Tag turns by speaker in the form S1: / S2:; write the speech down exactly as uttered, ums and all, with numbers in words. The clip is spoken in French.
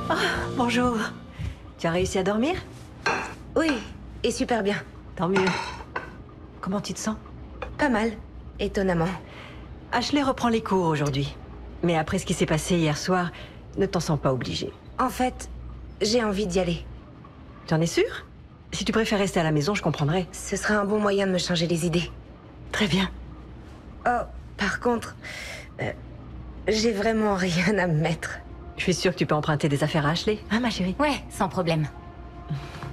S1: Bonjour. Tu as réussi à dormir?
S2: Oui, et super bien.
S1: Tant mieux. Comment tu te sens?
S2: Pas mal, étonnamment.
S1: Ashley reprend les cours aujourd'hui. Mais après ce qui s'est passé hier soir, ne t'en sens pas obligée.
S2: En fait, j'ai envie d'y aller.
S1: Tu en es sûre? Si tu préfères rester à la maison, je comprendrai.
S2: Ce sera un bon moyen de me changer les idées.
S1: Très bien.
S2: Oh, par contre, euh, j'ai vraiment rien à me mettre.
S1: Je suis sûre que tu peux emprunter des affaires à Ashley. Hein, ma chérie?
S3: Ouais, sans problème.